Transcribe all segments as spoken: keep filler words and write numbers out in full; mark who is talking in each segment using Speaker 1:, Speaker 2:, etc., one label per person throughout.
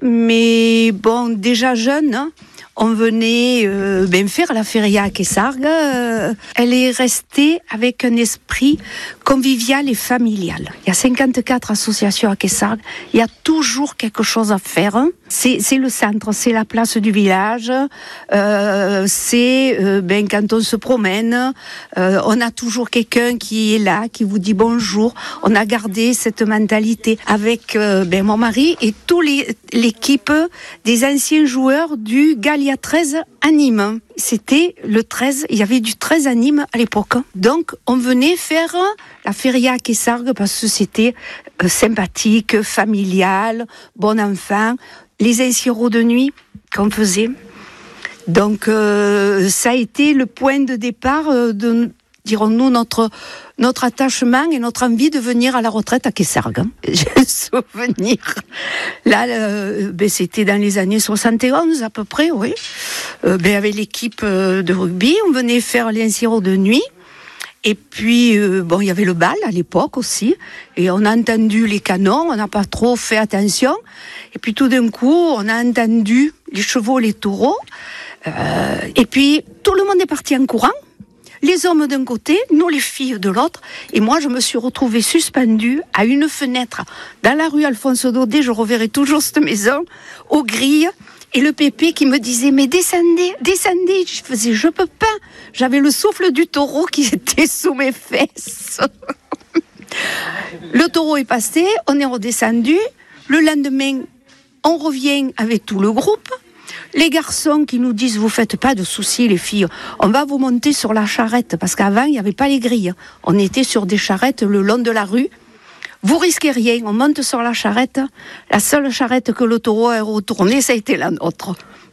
Speaker 1: mais bon, déjà jeune, hein, on venait euh, ben faire la feria à Quessargues. Euh, elle est restée avec un esprit convivial et familial. Il y a cinquante-quatre associations à Quessargues. Il y a toujours quelque chose à faire. C'est, c'est le centre, c'est la place du village. Euh, c'est euh, ben quand on se promène, euh, on a toujours quelqu'un qui est là, qui vous dit bonjour. On a gardé cette mentalité avec euh, ben mon mari et toute l'équipe des anciens joueurs du Gallia treize à Nîmes. C'était le treize, il y avait du treize à Nîmes à l'époque. Donc on venait faire la feria à Quessargues parce que c'était euh, sympathique, familial, bon enfant. Les insiros de nuit qu'on faisait. Donc euh, ça a été le point de départ euh, de, dirons-nous, notre, notre attachement et notre envie de venir à la retraite à Quessargues. J'ai un souvenir. Là, euh, ben, c'était dans les années soixante et onze à peu près, oui. Euh, ben, avec l'équipe euh, de rugby, on venait faire les insiros de nuit. Et puis, euh, bon, il y avait le bal à l'époque aussi. Et on a entendu les canons, on n'a pas trop fait attention. Et puis tout d'un coup, on a entendu les chevaux, les taureaux. Euh, et puis, tout le monde est parti en courant. Les hommes d'un côté, nous les filles de l'autre. Et moi, je me suis retrouvée suspendue à une fenêtre dans la rue Alphonse Daudet. Je reverrai toujours cette maison, aux grilles. Et le pépé qui me disait, mais descendez, descendez. Je faisais, je peux pas. J'avais le souffle du taureau qui était sous mes fesses. Le taureau est passé, on est redescendu. Le lendemain, on revient avec tout le groupe. Les garçons qui nous disent, vous faites pas de soucis les filles, on va vous monter sur la charrette. Parce qu'avant, il n'y avait pas les grilles. On était sur des charrettes le long de la rue. Vous risquez rien, on monte sur la charrette. La seule charrette que le taureau a retournée, ça a été la nôtre.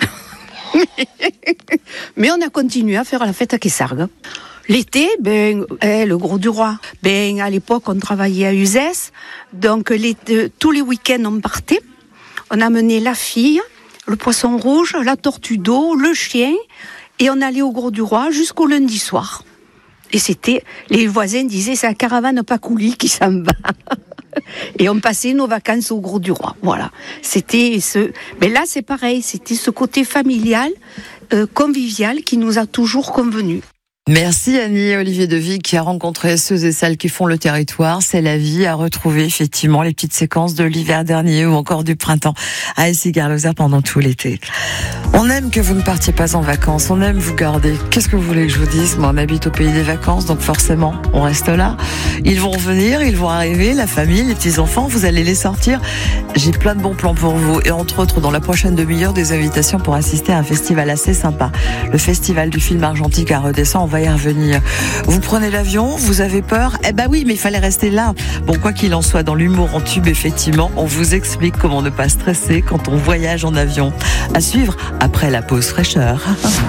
Speaker 1: Mais on a continué à faire la fête à Quessargues. L'été, ben, eh, le Gros du Roi. Ben, à l'époque, on travaillait à Uzès. Donc, les, euh, tous les week-ends, on partait. On amenait la fille, le poisson rouge, la tortue d'eau, le chien. Et on allait au Gros du Roi jusqu'au lundi soir. Et c'était, les voisins disaient, c'est la caravane Pacouli qui s'en va. Et on passait nos vacances au Gros du Roi. Voilà. C'était ce, mais là, c'est pareil. C'était ce côté familial, euh, convivial qui nous a toujours convenu.
Speaker 2: Merci Annie Olivier Devig qui a rencontré ceux et celles qui font le territoire. C'est la vie à retrouver effectivement les petites séquences de l'hiver dernier ou encore du printemps à Issy-Garlozère pendant tout l'été. On aime que vous ne partiez pas en vacances, on aime vous garder. Qu'est-ce que vous voulez que je vous dise? Moi, on habite au pays des vacances, donc forcément, on reste là. Ils vont venir, ils vont arriver, la famille, les petits-enfants, vous allez les sortir. J'ai plein de bons plans pour vous et entre autres, dans la prochaine demi-heure, des invitations pour assister à un festival assez sympa. Le festival du film argentique à Redescend, on va y revenir. Vous prenez l'avion, vous avez peur? Eh ben oui, mais il fallait rester là. Bon, quoi qu'il en soit, dans l'humour en tube, effectivement, on vous explique comment ne pas stresser quand on voyage en avion. À suivre après la pause fraîcheur.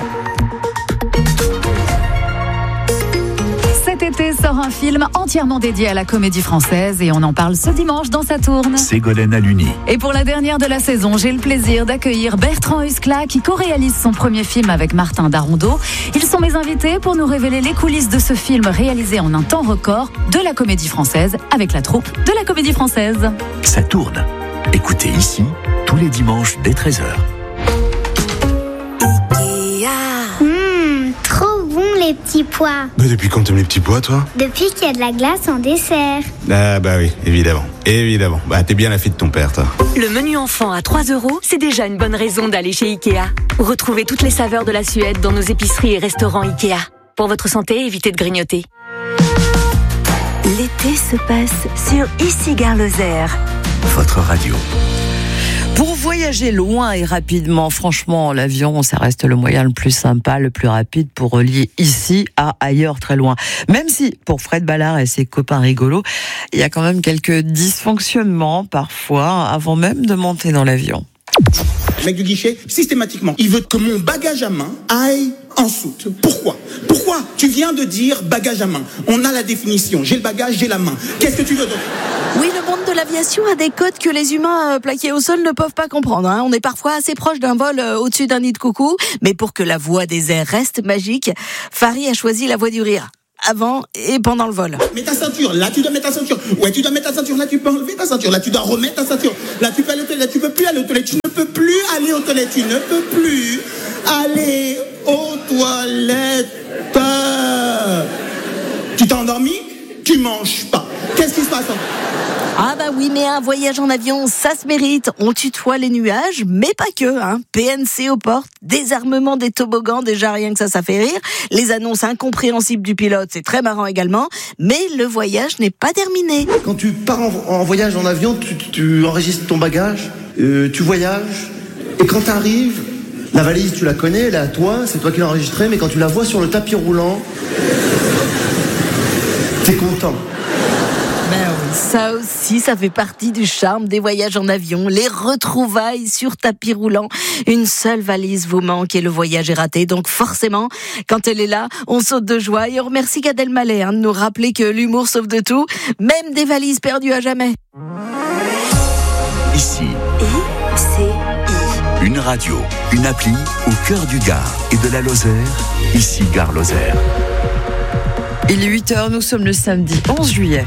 Speaker 3: Cet été sort un film entièrement dédié à la comédie française et on en parle ce dimanche dans Sa Tourne.
Speaker 4: Ségolène Aluni.
Speaker 3: Et pour la dernière de la saison, j'ai le plaisir d'accueillir Bertrand Huskla qui co-réalise son premier film avec Martin Darrondeau. Ils sont mes invités pour nous révéler les coulisses de ce film réalisé en un temps record de la comédie française avec la troupe de la comédie française.
Speaker 4: Ça tourne. Écoutez ici tous les dimanches dès treize heures.
Speaker 5: Mmh, trop bon les petits pois.
Speaker 6: Mais depuis quand t'aimes les petits pois, toi?
Speaker 5: Depuis qu'il y a de la glace en dessert.
Speaker 6: Ah bah oui, évidemment, évidemment. Bah t'es bien la fille de ton père, toi.
Speaker 7: Le menu enfant à trois euros, c'est déjà une bonne raison d'aller chez Ikea. Retrouvez toutes les saveurs de la Suède dans nos épiceries et restaurants Ikea. Pour votre santé, évitez de grignoter.
Speaker 8: L'été se passe sur Issy-Garlozère.
Speaker 4: Votre radio.
Speaker 2: Pour voyager loin et rapidement, franchement, l'avion, ça reste le moyen le plus sympa, le plus rapide pour relier ici à ailleurs très loin. Même si, pour Fred Ballard et ses copains rigolos, il y a quand même quelques dysfonctionnements parfois avant même de monter dans l'avion.
Speaker 9: Le mec du guichet, systématiquement, il veut que mon bagage à main aille en soute. Pourquoi? Pourquoi? Tu viens de dire bagage à main. On a la définition. J'ai le bagage, j'ai la main. Qu'est-ce que tu veux donc?
Speaker 10: Oui, le monde de l'aviation a des codes que les humains euh, plaqués au sol ne peuvent pas comprendre. Hein. On est parfois assez proche d'un vol euh, au-dessus d'un nid de coucou. Mais pour que la voix des airs reste magique, Farid a choisi la voix du rire. Avant et pendant le vol.
Speaker 9: Mets ta ceinture, là tu dois mettre ta ceinture. Ouais, tu dois mettre ta ceinture, là tu peux enlever ta ceinture. Là tu dois remettre ta ceinture. Là tu peux aller aux toilettes, là tu peux plus aller aux toilettes. Tu ne peux plus aller aux toilettes. Tu ne peux plus aller aux toilettes. Tu t'es endormi? Tu manges pas. Qu'est-ce qui se passe?
Speaker 10: Ah bah oui, mais un voyage en avion, ça se mérite. On tutoie les nuages, mais pas que. Hein. P N C aux portes, désarmement des toboggans, déjà rien que ça, ça fait rire. Les annonces incompréhensibles du pilote, c'est très marrant également. Mais le voyage n'est pas terminé.
Speaker 11: Quand tu pars en, en voyage en avion, tu, tu enregistres ton bagage, euh, tu voyages, et quand t'arrives, la valise, tu la connais, elle est à toi, c'est toi qui l'as enregistrée, mais quand tu la vois sur le tapis roulant, t'es content.
Speaker 10: Ben oui, ça aussi, ça fait partie du charme des voyages en avion, les retrouvailles sur tapis roulant. Une seule valise vous manque et le voyage est raté. Donc forcément, quand elle est là, on saute de joie. Et on remercie Gad Elmaleh hein, de nous rappeler que l'humour sauve de tout, même des valises perdues à jamais.
Speaker 4: Ici,
Speaker 8: I C I.
Speaker 4: une radio, une appli au cœur du Gard et de la Lozère. Ici, Gare Lozère.
Speaker 2: Il est huit heures, nous sommes le samedi onze juillet.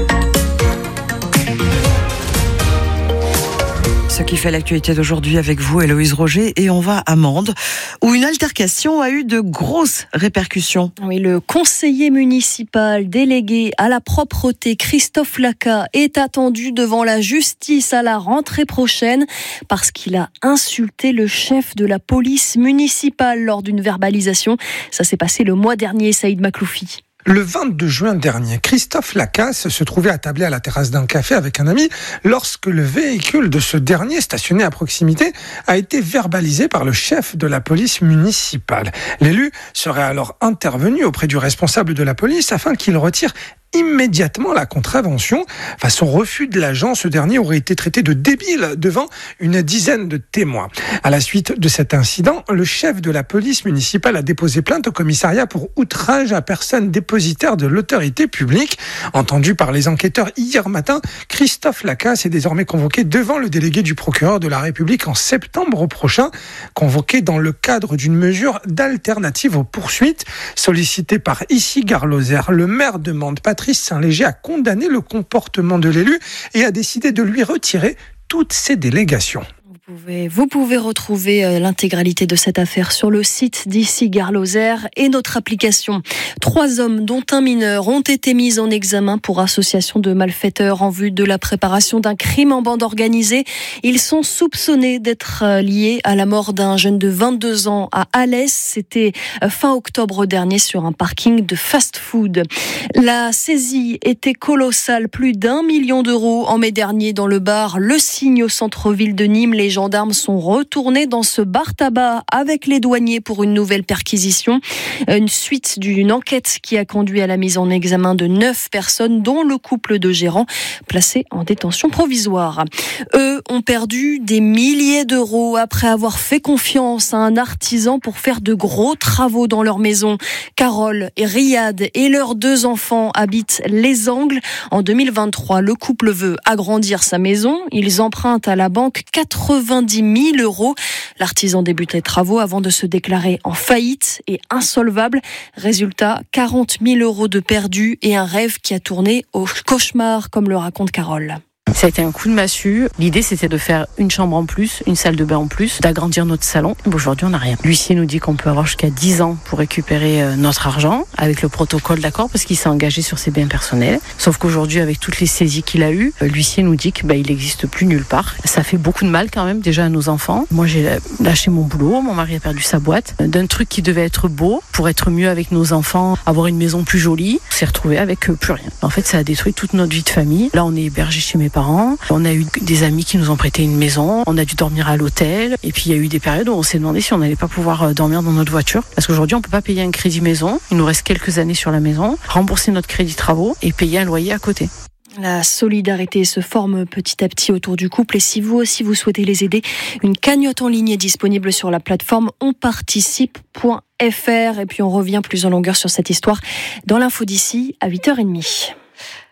Speaker 2: Ce qui fait l'actualité d'aujourd'hui avec vous, Héloïse Roger, et on va à Mende, où une altercation a eu de grosses répercussions.
Speaker 12: Oui, le conseiller municipal délégué à la propreté, Christophe Laca, est attendu devant la justice à la rentrée prochaine parce qu'il a insulté le chef de la police municipale lors d'une verbalisation. Ça s'est passé le mois dernier, Saïd Makloufi.
Speaker 13: Le vingt-deux juin dernier, Christophe Lacasse se trouvait attablé à la terrasse d'un café avec un ami lorsque le véhicule de ce dernier, stationné à proximité, a été verbalisé par le chef de la police municipale. L'élu serait alors intervenu auprès du responsable de la police afin qu'il retire immédiatement la contravention. Face au refus de l'agent, ce dernier aurait été traité de débile devant une dizaine de témoins. À la suite de cet incident, le chef de la police municipale a déposé plainte au commissariat pour outrage à personne dépositaire de l'autorité publique. Entendu par les enquêteurs hier matin, Christophe Lacasse est désormais convoqué devant le délégué du procureur de la République en septembre prochain, convoqué dans le cadre d'une mesure d'alternative aux poursuites. Sollicité par Ici Gare Lozère, le maire de Mende, Patrice Saint-Léger, a condamné le comportement de l'élu et a décidé de lui retirer toutes ses délégations.
Speaker 12: Vous pouvez, vous pouvez retrouver l'intégralité de cette affaire sur le site d'Ici Gare Lozère et notre application. Trois hommes, dont un mineur, ont été mis en examen pour association de malfaiteurs en vue de la préparation d'un crime en bande organisée. Ils sont soupçonnés d'être liés à la mort d'un jeune de vingt-deux ans à Alès. C'était fin octobre dernier sur un parking de fast-food. La saisie était colossale, plus d'un million d'euros en mai dernier dans le bar Le Cygne au centre-ville de Nîmes. Les gendarmes sont retournés dans ce bar-tabac avec les douaniers pour une nouvelle perquisition. Une suite d'une enquête qui a conduit à la mise en examen de neuf personnes, dont le couple de gérants placés en détention provisoire. Eux ont perdu des milliers d'euros après avoir fait confiance à un artisan pour faire de gros travaux dans leur maison. Carole et Riyad et leurs deux enfants habitent Les Angles. En deux mille vingt-trois, le couple veut agrandir sa maison. Ils empruntent à la banque quatre-vingt-dix mille euros. L'artisan débute les travaux avant de se déclarer en faillite et insolvable. Résultat, quarante mille euros de perdus et un rêve qui a tourné au cauchemar, comme le raconte Carole.
Speaker 14: Ça a été un coup de massue. L'idée, c'était de faire une chambre en plus, une salle de bain en plus, d'agrandir notre salon. Aujourd'hui, on n'a rien. L'huissier nous dit qu'on peut avoir jusqu'à dix ans pour récupérer notre argent, avec le protocole d'accord, parce qu'il s'est engagé sur ses biens personnels. Sauf qu'aujourd'hui, avec toutes les saisies qu'il a eues, l'huissier nous dit qu'il bah, n'existe plus nulle part. Ça fait beaucoup de mal quand même, déjà à nos enfants. Moi, j'ai lâché mon boulot, mon mari a perdu sa boîte. D'un truc qui devait être beau, pour être mieux avec nos enfants, avoir une maison plus jolie, on s'est retrouvé avec plus rien. En fait, ça a détruit toute notre vie de famille. Là, on est hébergé chez mes parents. On a eu des amis qui nous ont prêté une maison, on a dû dormir à l'hôtel, et puis il y a eu des périodes où on s'est demandé si on n'allait pas pouvoir dormir dans notre voiture, parce qu'aujourd'hui on peut pas payer un crédit maison, il nous reste quelques années sur la maison, rembourser notre crédit travaux et payer un loyer à côté.
Speaker 12: La solidarité se forme petit à petit autour du couple, et si vous aussi vous souhaitez les aider, une cagnotte en ligne est disponible sur la plateforme onparticipe point f r, et puis on revient plus en longueur sur cette histoire dans l'info d'ici à huit heures trente.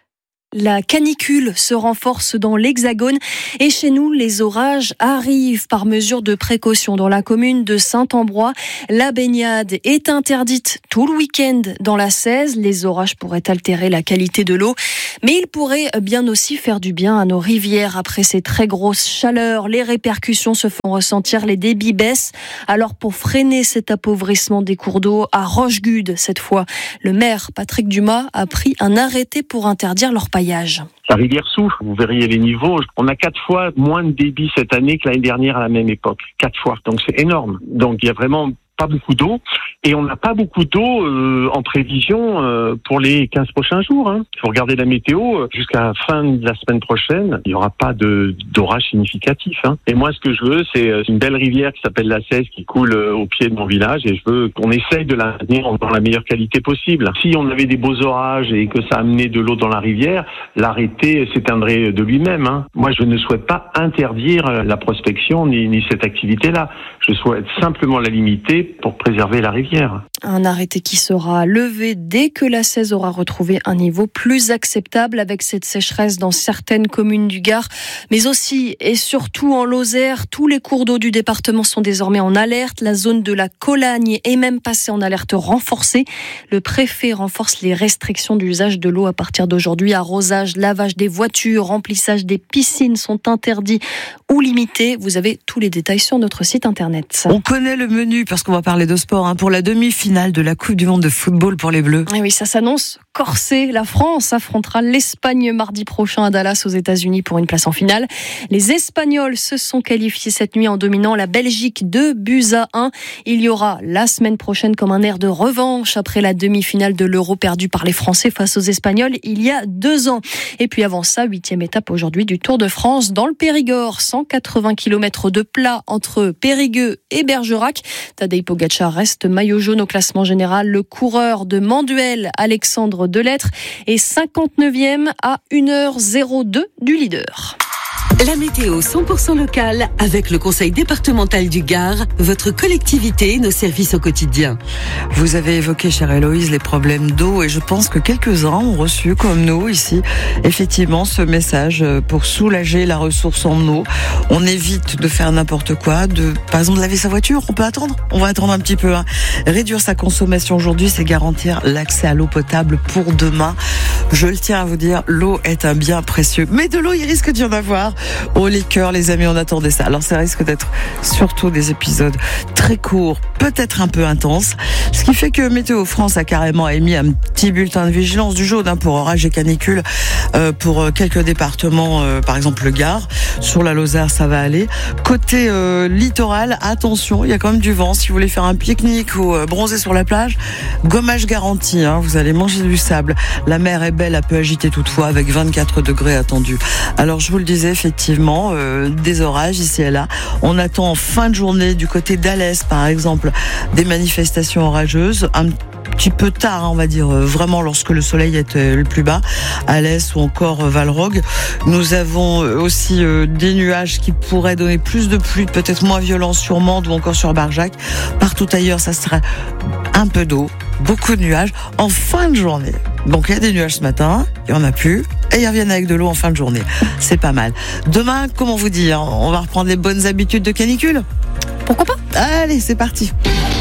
Speaker 12: La canicule se renforce dans l'Hexagone et chez nous, les orages arrivent par mesure de précaution. Dans la commune de Saint-Ambrois, la baignade est interdite tout le week-end dans la Cèze. Les orages pourraient altérer la qualité de l'eau, mais ils pourraient bien aussi faire du bien à nos rivières. Après ces très grosses chaleurs, les répercussions se font ressentir, les débits baissent. Alors pour freiner cet appauvrissement des cours d'eau, à Rochegude cette fois, le maire Patrick Dumas a pris un arrêté pour interdire leur paillage.
Speaker 15: La rivière souffre, vous verriez les niveaux. On a quatre fois moins de débit cette année que l'année dernière à la même époque. Quatre fois. Donc c'est énorme. Donc il y a vraiment pas beaucoup d'eau. Et on n'a pas beaucoup d'eau euh, en prévision euh, pour les quinze prochains jours. Hein. Il faut regarder la météo. Jusqu'à la fin de la semaine prochaine, il n'y aura pas de, d'orage significatif. Hein. Et moi, ce que je veux, c'est une belle rivière qui s'appelle la Cèze qui coule au pied de mon village. Et je veux qu'on essaye de la maintenir dans la meilleure qualité possible. Si on avait des beaux orages et que ça amenait de l'eau dans la rivière, l'arrêté s'éteindrait de lui-même. Hein. Moi, je ne souhaite pas interdire la prospection ni, ni cette activité-là. Je souhaite simplement la limiter pour préserver la rivière.
Speaker 12: Un arrêté qui sera levé dès que la Cèze aura retrouvé un niveau plus acceptable avec cette sécheresse dans certaines communes du Gard, mais aussi et surtout en Lozère. Tous les cours d'eau du département sont désormais en alerte. La zone de la Colagne est même passée en alerte renforcée. Le préfet renforce les restrictions d'usage de l'eau à partir d'aujourd'hui. Arrosage, lavage des voitures, remplissage des piscines sont interdits ou limités. Vous avez tous les détails sur notre site internet.
Speaker 2: On connaît le menu parce qu'on va parler de sport hein, pour la demi-finale de la Coupe du Monde de football pour les Bleus.
Speaker 12: Et oui, ça s'annonce corsé. La France affrontera l'Espagne mardi prochain à Dallas aux États-Unis pour une place en finale. Les Espagnols se sont qualifiés cette nuit en dominant la Belgique deux buts à un. Il y aura la semaine prochaine comme un air de revanche après la demi-finale de l'Euro perdue par les Français face aux Espagnols il y a deux ans. Et puis avant ça, huitième étape aujourd'hui du Tour de France dans le Périgord. cent quatre-vingts kilomètres de plat entre Périgueux et Bergerac. Tadej Pogačar reste maillot jaune au classement général. Le coureur de Manduel, Alexandre Delettre, est cinquante-neuvième à une heure zéro deux du leader.
Speaker 16: La météo cent pour cent locale avec le Conseil départemental du Gard, votre collectivité et nos services au quotidien.
Speaker 2: Vous avez évoqué, chère Héloïse, les problèmes d'eau et je pense que quelques-uns ont reçu, comme nous ici, effectivement ce message pour soulager la ressource en eau. On évite de faire n'importe quoi, de, par exemple, laver sa voiture. On peut attendre, on va attendre un petit peu. Hein. Réduire sa consommation aujourd'hui, c'est garantir l'accès à l'eau potable pour demain. Je le tiens à vous dire, l'eau est un bien précieux. Mais de l'eau, il risque d'y en avoir. Au liqueur, les amis, on attendait ça. Alors ça risque d'être surtout des épisodes très courts, peut-être un peu intenses. Ce qui fait que Météo France a carrément émis un petit bulletin de vigilance du jaune hein, pour orage et canicule euh, pour quelques départements, euh, par exemple le Gard. Sur la Lozère, ça va aller. Côté euh, littoral, attention, il y a quand même du vent. Si vous voulez faire un pique-nique ou euh, bronzer sur la plage, gommage garanti. Hein, vous allez manger du sable. La mer est belle, un peu agitée toutefois, avec vingt-quatre degrés attendus. Alors je vous le disais, effectivement, euh, des orages ici et là. On attend en fin de journée du côté d'Alès, par exemple, des manifestations orageuses. Un petit peu tard, on va dire, vraiment lorsque le soleil est le plus bas, Alès ou encore Valrogue. Nous avons aussi des nuages qui pourraient donner plus de pluie, peut-être moins violents sur Mende ou encore sur Barjac. Partout ailleurs, ça sera un peu d'eau, beaucoup de nuages en fin de journée. Donc il y a des nuages ce matin, il y en a plus, et ils reviennent avec de l'eau en fin de journée. C'est pas mal. Demain, comment vous dire, on va reprendre les bonnes habitudes de canicule ?
Speaker 12: Pourquoi pas ?
Speaker 2: Allez, c'est parti.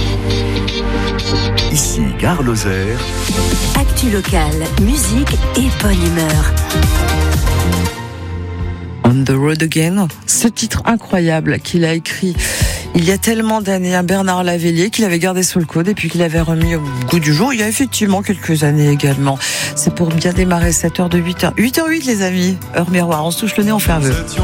Speaker 4: Ici Gare Lozère.
Speaker 8: Actu locale, musique et bonne humeur.
Speaker 2: On the Road Again, ce titre incroyable qu'il a écrit il y a tellement d'années à Bernard Lavilliers, qu'il avait gardé sous le coude et puis qu'il avait remis au goût du jour il y a effectivement quelques années également. C'est pour bien démarrer cette heure de huit heures. huit heures huit les amis, heure miroir, on se touche le nez, on fait un vœu.